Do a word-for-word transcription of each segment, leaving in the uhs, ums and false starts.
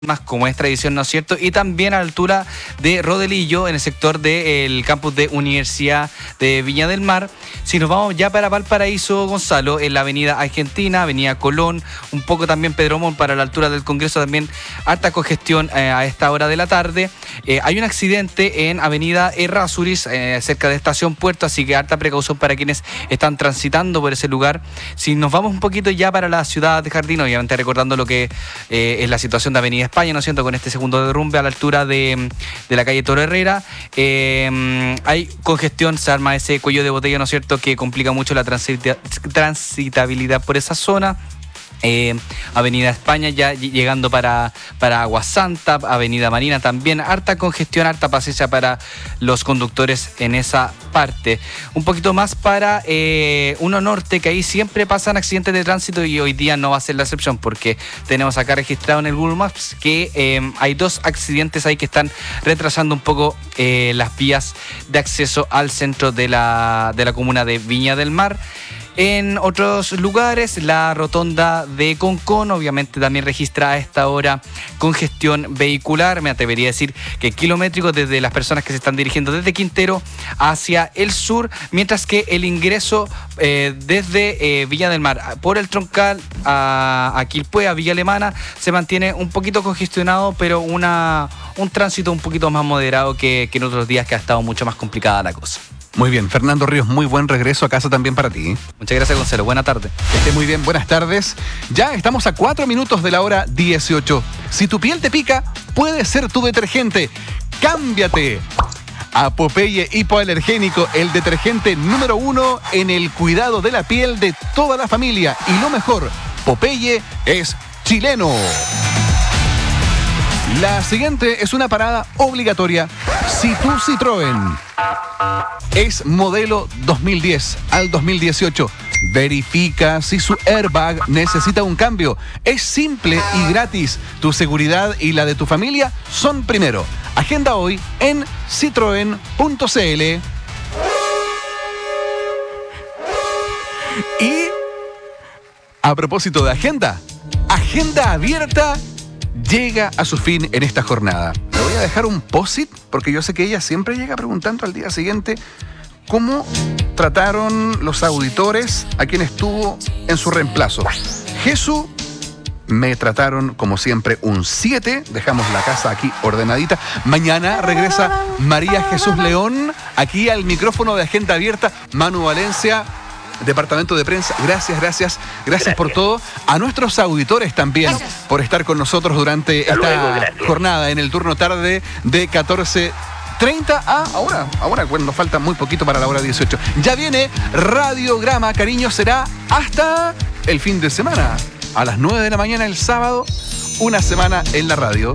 más como es tradición, ¿no es cierto? Y también a la altura de Rodelillo, en el sector del campus de Universidad de Viña del Mar. Si nos vamos ya para Valparaíso, Gonzalo, en la avenida Argentina, avenida Colón, un poco también Pedro Montt para la altura del Congreso, también harta congestión eh, a esta hora de la tarde. Eh, hay un accidente en avenida Errázuriz, eh, cerca de Estación Puerto, así que harta precaución para quienes están transitando por ese lugar. Si nos vamos un poquito ya para la ciudad de Jardín, obviamente recordando lo que eh, es la situación de avenida España, ¿no es cierto?, con este segundo derrumbe a la altura de, de la calle Toro Herrera. Eh, hay congestión, se arma ese cuello de botella, ¿no es cierto?, que complica mucho la transita- transitabilidad por esa zona. Eh, Avenida España ya llegando para, para Agua Santa, Avenida Marina también, harta congestión, harta paciencia para los conductores en esa parte. Un poquito más para eh, Uno Norte, que ahí siempre pasan accidentes de tránsito y hoy día no va a ser la excepción, porque tenemos acá registrado en el Google Maps que eh, hay dos accidentes ahí que están retrasando un poco eh, las vías de acceso al centro de la, de la comuna de Viña del Mar. En otros lugares, la rotonda de Concón obviamente también registra a esta hora congestión vehicular. Me atrevería a decir que kilométrico desde las personas que se están dirigiendo desde Quintero hacia el sur, mientras que el ingreso eh, desde eh, Villa del Mar por el Troncal a, a Quilpué, a Villa Alemana, se mantiene un poquito congestionado, pero una, un tránsito un poquito más moderado que, que en otros días, que ha estado mucho más complicada la cosa. Muy bien, Fernando Ríos, muy buen regreso a casa también para ti. Muchas gracias, Gonzalo. Buena tarde. Que esté muy bien, buenas tardes. Ya estamos a cuatro minutos de la hora dieciocho. Si tu piel te pica, puede ser tu detergente. ¡Cámbiate! A Popeye Hipoalergénico, el detergente número uno en el cuidado de la piel de toda la familia. Y lo mejor, Popeye es chileno. La siguiente es una parada obligatoria. Si tu Citroën es modelo dos mil diez al dos mil dieciocho, verifica si su airbag necesita un cambio. Es simple y gratis. Tu seguridad y la de tu familia son primero. Agenda hoy en citroen punto c l. Y a propósito de agenda, agenda abierta llega a su fin en esta jornada. Le voy a dejar un post-it porque yo sé que ella siempre llega preguntando al día siguiente cómo trataron los auditores a quien estuvo en su reemplazo. Jesús, me trataron como siempre un siete. Dejamos la casa aquí ordenadita. Mañana regresa María Jesús León aquí al micrófono de Agenda Abierta. Manu Valencia, Departamento de Prensa, gracias, gracias, gracias, gracias por todo. A nuestros auditores también, gracias por estar con nosotros durante Hasta esta luego, jornada en el turno tarde de catorce treinta a ahora, ahora cuando nos falta muy poquito para la hora dieciocho. Ya viene Radiograma, cariño, será hasta el fin de semana. A las nueve de la mañana el sábado, una semana en la radio.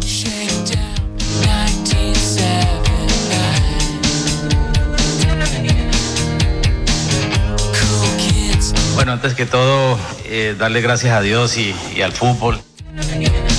Bueno, antes que todo, eh, darle gracias a Dios y, y al fútbol.